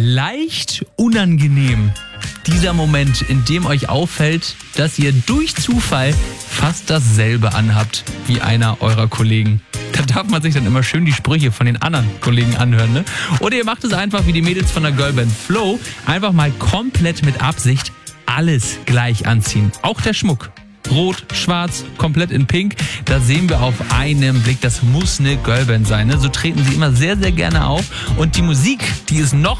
leicht unangenehm. Dieser Moment, in dem euch auffällt, dass ihr durch Zufall fast dasselbe anhabt wie einer eurer Kollegen. Da darf man sich dann immer schön die Sprüche von den anderen Kollegen anhören, ne? Oder ihr macht es einfach wie die Mädels von der Girlband Flow, einfach mal komplett mit Absicht alles gleich anziehen. Auch der Schmuck. Rot, schwarz, komplett in pink. Da sehen wir auf einen Blick, das muss eine Girlband sein, ne? So treten sie immer sehr, sehr gerne auf. Und die Musik, die ist noch